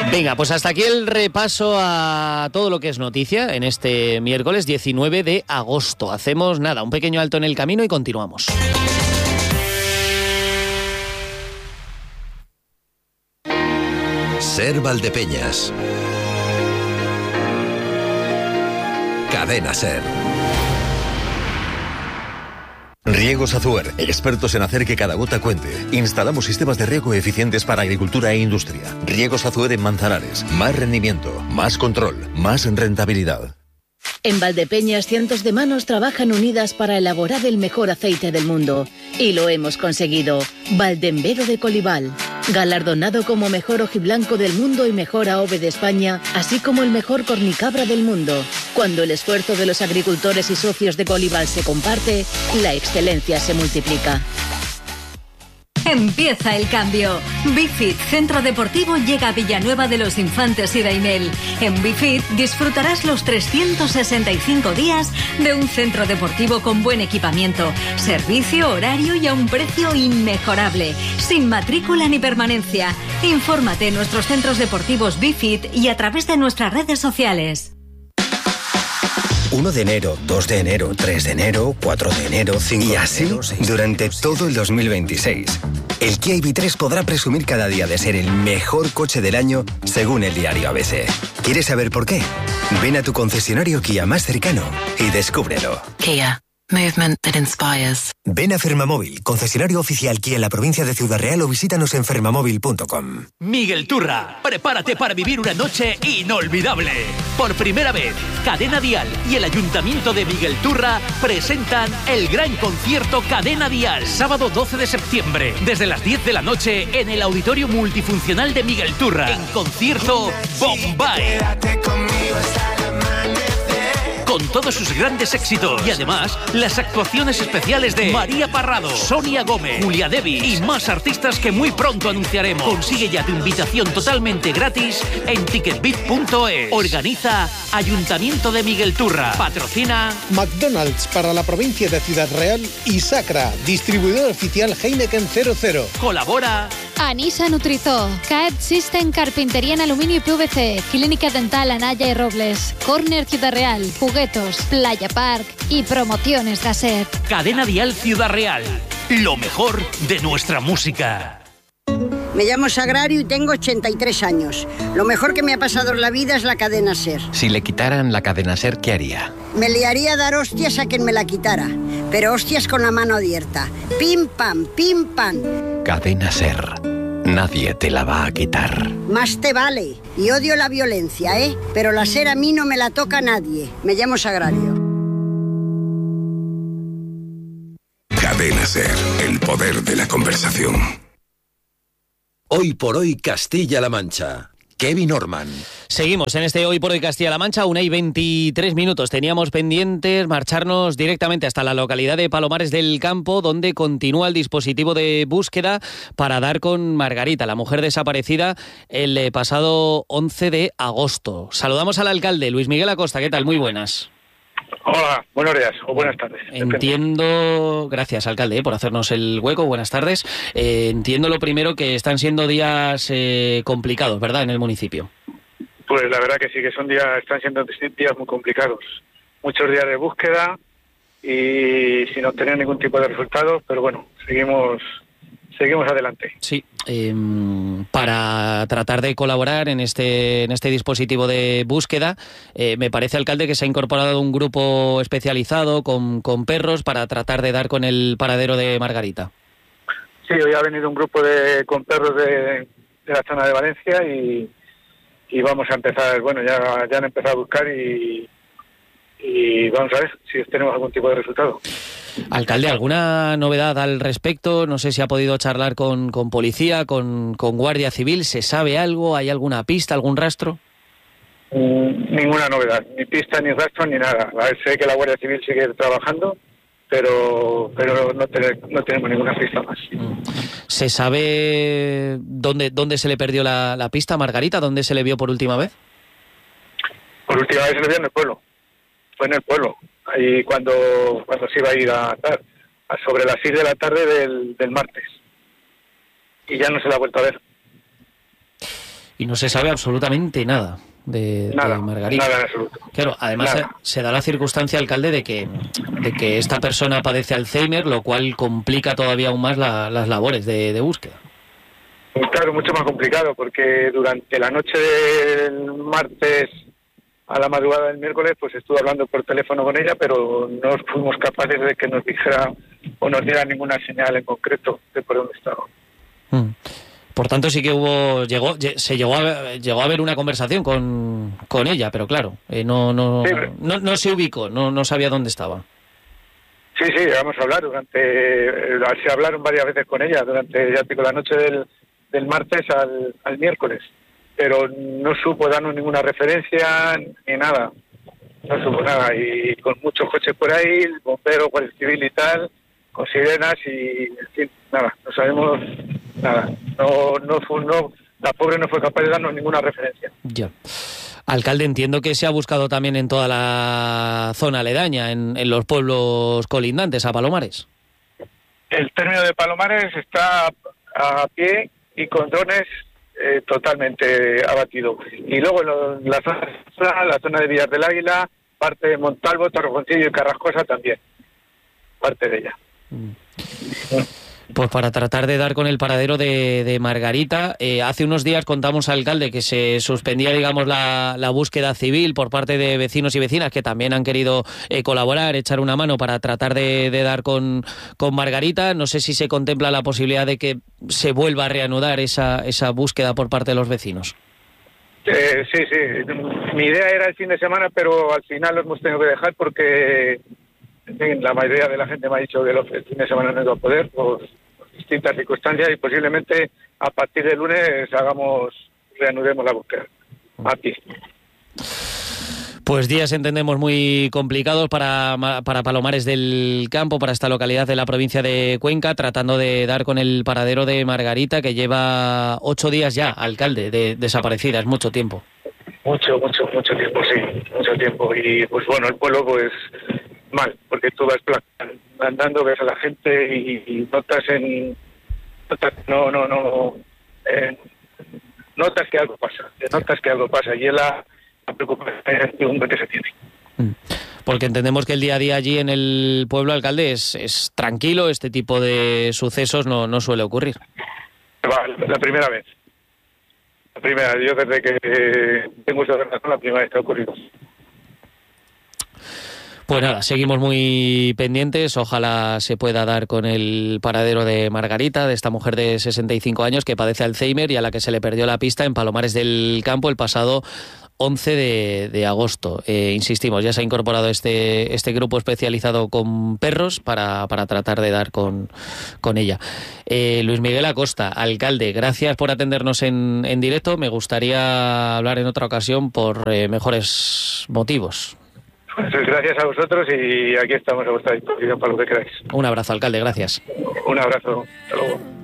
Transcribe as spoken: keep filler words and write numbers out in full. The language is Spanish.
Venga, pues hasta aquí el repaso a todo lo que es noticia en este miércoles diecinueve de agosto. Hacemos nada, un pequeño alto en el camino y continuamos. Ser Valdepeñas. Cadena Ser. Riegos Azuer, expertos en hacer que cada gota cuente. Instalamos sistemas de riego eficientes para agricultura e industria. Riegos Azuer en Manzanares. Más rendimiento, más control, más rentabilidad. En Valdepeñas, cientos de manos trabajan unidas para elaborar el mejor aceite del mundo. Y lo hemos conseguido. Valdembero de Colival. Galardonado como mejor ojiblanco del mundo y mejor A O V E de España, así como el mejor cornicabra del mundo. Cuando el esfuerzo de los agricultores y socios de Colival se comparte, la excelencia se multiplica. Empieza el cambio. Bifit Centro Deportivo llega a Villanueva de los Infantes y Daimel. En Bifit disfrutarás los trescientos sesenta y cinco días de un centro deportivo con buen equipamiento, servicio, horario y a un precio inmejorable, sin matrícula ni permanencia. Infórmate en nuestros centros deportivos Bifit y a través de nuestras redes sociales. uno de enero, dos de enero, tres de enero, cuatro de enero, cinco de enero... Y así, durante todo el dos mil veintiséis. El Kia I V tres podrá presumir cada día de ser el mejor coche del año, según el diario A B C. ¿Quieres saber por qué? Ven a tu concesionario Kia más cercano y descúbrelo. Kia. Movement that inspires. Ven a Fermamóvil, concesionario oficial Kia en la provincia de Ciudad Real, o visítanos en fermamóvil punto com. Miguel Turra, prepárate para vivir una noche inolvidable. Por primera vez, Cadena Dial y el Ayuntamiento de Miguel Turra presentan el gran concierto Cadena Dial. Sábado doce de septiembre, desde las diez de la noche, en el Auditorio Multifuncional de Miguel Turra. En concierto Bombay. Con todos sus grandes éxitos y además las actuaciones especiales de María Parrado, Sonia Gómez, Julia Devi y más artistas que muy pronto anunciaremos. Consigue ya tu invitación totalmente gratis en ticketbit punto es. Organiza Ayuntamiento de Miguel Turra. Patrocina McDonald's para la provincia de Ciudad Real y Sacra, distribuidor oficial Heineken cero cero. Colabora Anisa Nutrizó, Caed System Carpintería en Aluminio y P V C, Clínica Dental Anaya y Robles, Corner Ciudad Real, Juguetos, Playa Park y Promociones Gasset. Cadena Dial Ciudad Real, lo mejor de nuestra música. Me llamo Sagrario y tengo ochenta y tres años. Lo mejor que me ha pasado en la vida es la cadena SER. Si le quitaran la cadena SER, ¿qué haría? Me liaría a dar hostias a quien me la quitara, pero hostias con la mano abierta. Pim pam, pim pam. Cadena SER. Nadie te la va a quitar. Más te vale. Y odio la violencia, ¿eh? Pero la SER a mí no me la toca nadie. Me llamo Sagrario. Cadena SER. El poder de la conversación. Hoy por hoy Castilla-La Mancha. Kevin Orman. Seguimos en este Hoy por Hoy Castilla-La Mancha, una y veintitrés minutos. Teníamos pendientes marcharnos directamente hasta la localidad de Palomares del Campo, donde continúa el dispositivo de búsqueda para dar con Margarita, la mujer desaparecida el pasado once de agosto. Saludamos al alcalde, Luis Miguel Acosta. ¿Qué tal? Muy buenas. Hola, buenos días o buenas tardes. Entiendo, gracias alcalde eh, por hacernos el hueco, buenas tardes. Eh, entiendo lo primero que están siendo días eh, complicados, ¿verdad?, en el municipio. Pues la verdad que sí, que son días, están siendo días muy complicados. Muchos días de búsqueda y sin obtener ningún tipo de resultados, pero bueno, seguimos... Seguimos adelante. Sí, eh, para tratar de colaborar en este en este dispositivo de búsqueda, eh, me parece, alcalde, que se ha incorporado un grupo especializado con, con perros para tratar de dar con el paradero de Margarita. Sí, hoy ha venido un grupo de con perros de, de la zona de Valencia y, y vamos a empezar, bueno, ya, ya han empezado a buscar y, y vamos a ver si tenemos algún tipo de resultado. Alcalde, ¿alguna novedad al respecto? No sé si ha podido charlar con, con policía, con, con Guardia Civil. ¿Se sabe algo? ¿Hay alguna pista, algún rastro? Mm, ninguna novedad, ni pista, ni rastro, ni nada. A ver, sé que la Guardia Civil sigue trabajando, pero pero no, tener, no tenemos ninguna pista más. ¿Se sabe dónde dónde se le perdió la, la pista a Margarita? ¿Dónde se le vio por última vez? Por última vez se le vio en el pueblo. Fue en el pueblo. Ahí cuando cuando se iba a ir a, a sobre las seis de la tarde del, del martes y ya no se la ha vuelto a ver. y no se sabe absolutamente nada de, nada, de Margarita. Nada en absoluto. Claro, además se, se da la circunstancia, alcalde, de que, de que esta persona padece Alzheimer, lo cual complica todavía aún más la, las labores de, de búsqueda. Claro, mucho más complicado, porque durante la noche del martes a la madrugada del miércoles, pues estuve hablando por teléfono con ella, pero no fuimos capaces de que nos dijera o nos diera ninguna señal en concreto de por dónde estaba. Mm. Por tanto, sí que hubo, llegó, se llegó a, llegó a haber una conversación con, con ella, pero claro, eh, no, no, sí, pero... no, no se ubicó, no, no sabía dónde estaba. Sí, sí, vamos a hablar durante, se hablaron varias veces con ella durante, ya digo, la noche del, del martes al, al miércoles, pero no supo darnos ninguna referencia ni nada, no supo nada, y con muchos coches por ahí, bomberos, guardia civil y tal, con sirenas y, en fin, nada, no sabemos nada, no, no fue, no, la pobre no fue capaz de darnos ninguna referencia. Ya. Alcalde, entiendo que se ha buscado también en toda la zona aledaña, en, en los pueblos colindantes a Palomares. El término de Palomares está a pie y con drones eh, totalmente abatido. Y luego en la zona, la zona de Villar del Águila, parte de Montalvo, Torrejoncillo y Carrascosa también, parte de ella. Mm. Pues para tratar de dar con el paradero de, de Margarita, eh, hace unos días contamos, alcalde, que se suspendía, digamos, la, la búsqueda civil por parte de vecinos y vecinas que también han querido eh, colaborar, echar una mano para tratar de, de dar con, con Margarita. No sé si se contempla la posibilidad de que se vuelva a reanudar esa, esa búsqueda por parte de los vecinos. Eh, sí, sí. Mi idea era el fin de semana, pero al final lo hemos tenido que dejar porque en fin, la mayoría de la gente me ha dicho que el fin de semana no iba a poder por distintas circunstancias y posiblemente a partir del lunes hagamos, reanudemos la búsqueda. A ti. Pues días entendemos muy complicados para, para Palomares del Campo, para esta localidad de la provincia de Cuenca, tratando de dar con el paradero de Margarita, que lleva ocho días ya, alcalde, de desaparecida, es mucho tiempo. Mucho, mucho, mucho tiempo, sí, mucho tiempo. Y pues bueno, el pueblo pues mal, porque tú vas andando, ves a la gente y, y notas en... Notas, no, no, no... Eh, notas que algo pasa, notas que algo pasa y es la, la preocupación que se tiene. Porque entendemos que el día a día allí en el pueblo, alcalde, es, es tranquilo, este tipo de sucesos no, no suele ocurrir. La, la primera vez. La primera, yo desde que tengo esa relación, la primera vez que ha ocurrido. Pues nada, seguimos muy pendientes, ojalá se pueda dar con el paradero de Margarita, de esta mujer de sesenta y cinco años que padece Alzheimer y a la que se le perdió la pista en Palomares del Campo el pasado once de agosto. Eh, insistimos, ya se ha incorporado este este grupo especializado con perros para, para tratar de dar con, con ella. Eh, Luis Miguel Acosta, alcalde, gracias por atendernos en, en directo. Me gustaría hablar en otra ocasión por eh, mejores motivos. Pues gracias a vosotros y aquí estamos a vuestra disposición para lo que queráis. Un abrazo, alcalde, gracias. Un abrazo, hasta luego.